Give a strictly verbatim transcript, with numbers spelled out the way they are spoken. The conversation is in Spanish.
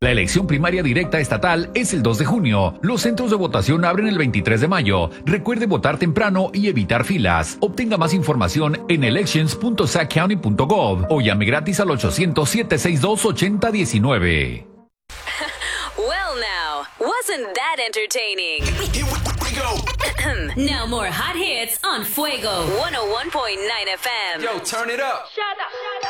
La elección primaria directa estatal es el dos de junio. Los centros de votación abren el veintitrés de mayo. Recuerde votar temprano y evitar filas. Obtenga más información en elections punto sac county punto gov o llame gratis al ochocientos, siete seis dos, ocho cero uno nueve. Well now, wasn't that entertaining? Now more hot hits on Fuego one oh one point nine F M. Yo, turn it up. Shut up. Shut up.